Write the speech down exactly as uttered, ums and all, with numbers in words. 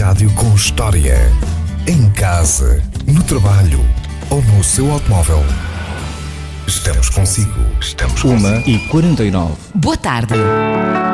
rádio com história. Em casa, no trabalho ou no seu automóvel. Estamos consigo. Estamos consigo. uma e quarenta e nove. Boa tarde.